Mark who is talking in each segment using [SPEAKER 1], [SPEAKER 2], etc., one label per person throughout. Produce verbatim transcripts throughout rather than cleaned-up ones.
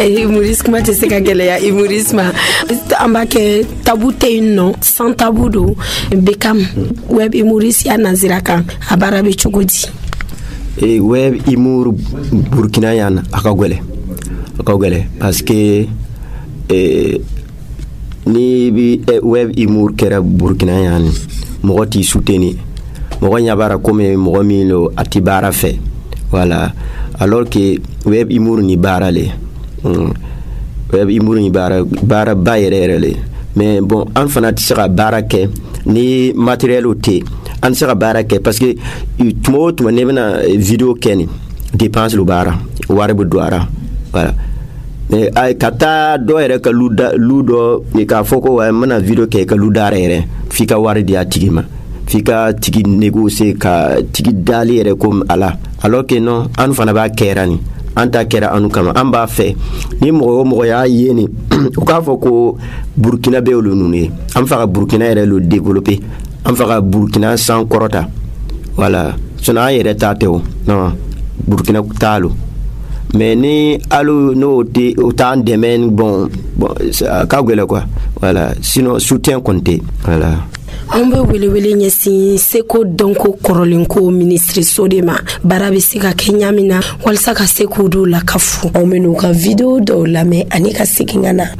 [SPEAKER 1] humorisme kuma tɛ se ka gɛlɛya humorisme an b'a kɛ tabu tɛ yen nɔ sans tabu don Beckham web humoriste ya nazira kan a baara bɛ cogo di
[SPEAKER 2] e web humour burkina yan a ka gɛlɛ a ka gɛlɛ parce que e ni bi web humour kɛra burkina yan mɔgɔ t'i soutenir mɔgɔ ɲabara comme mɔgɔ min lo a ti baara fɛ voilà alors que web humour ni baara le mm. web humour ni baara baara ba yɛrɛ yɛrɛ le mais bon an fana tɛ se ka baara kɛ ni matériel o tɛ an tɛ se ka baara kɛ parce que tuma o tuma ne bɛna vidéo kɛ ni dépense lo baara wari bɛ don a la voilà mais ay ka taa dɔ yɛrɛ ka lu da lu dɔ k'a fɔ ko n bɛna vidéo kɛ ka lu dara yɛrɛ f'i ka wari di a tigi ma f'i ka tigi négocier ka tigi dali yɛrɛ comme ala alors que non an fana b'a kɛra ni an ta kɛra anu kama an b'a fɛ ni mɔgɔ o mɔgɔ y'a ye ni u k'a fɔ ko Burkina bɛ olu ninnu ye an fɛ ka Burkina yɛrɛ lo développer an fɛ ka Burkina san kɔrɔta voilà sinon an yɛrɛ ta tɛ o non Burkina t'a lo mais ni alu no te o t'an dɛmɛ bon bon ka gɛlɛ quoi voilà sinon soutien compté voilà
[SPEAKER 1] an bɛ welewele ɲɛsin seko dɔnko kɔrɔlenko ministre de ma baara bɛ se ka kɛ ɲa min na walasa ka se k'u dɔw lakafu anw bɛ n'u ka video dɔw lamɛn ani ka segin ka na.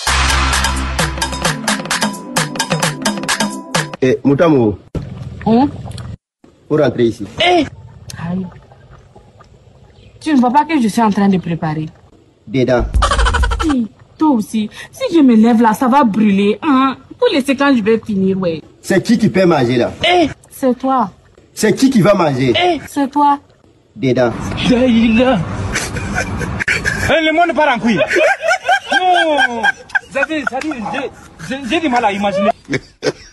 [SPEAKER 2] Eh, Moutamo.
[SPEAKER 3] Hum?
[SPEAKER 2] Pour rentrer ici.
[SPEAKER 3] Eh! Aïe. Tu ne vois pas que je suis en train de préparer?
[SPEAKER 2] Dedans.
[SPEAKER 3] Si, toi aussi. Si je me lève là, ça va brûler. Hein? Pour laisser quand je vais finir, ouais.
[SPEAKER 2] C'est qui qui peut manger là?
[SPEAKER 3] Eh! C'est toi.
[SPEAKER 2] C'est qui qui va manger?
[SPEAKER 3] Eh! C'est toi.
[SPEAKER 2] Dedans.
[SPEAKER 4] Daïla. Eh, le monde part en couille. Non! J'ai du mal à imaginer.